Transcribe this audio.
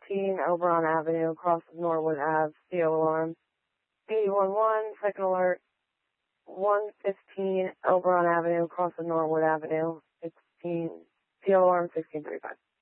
115 Oberon Avenue, across Norwood Ave, CO alarm. 811, second alert, 115 Oberon Avenue, across Norwood Avenue, CO alarm 1635.